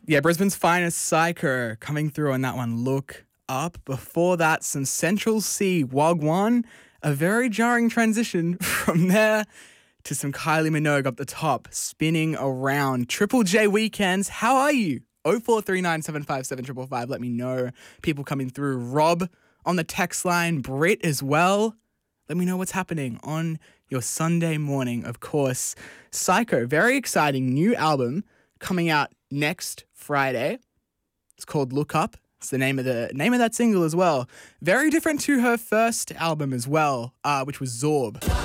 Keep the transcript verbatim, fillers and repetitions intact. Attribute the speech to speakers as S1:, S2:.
S1: Yeah, Brisbane's finest Psycho coming through on that one. Look Up. Before that, some Central C Wagwan. A very jarring transition from there to some Kylie Minogue up the top, spinning around. Triple J Weekends, how are you? oh four three nine, seven five seven, five five five. Let me know. People coming through. Rob on the text line. Brit as well. Let me know what's happening on your Sunday morning. Of course, Psycho, very exciting new album coming out next Friday. It's called Look Up. It's the name of the name of that single as well. Very different to her first album as well, uh, which was Zorb.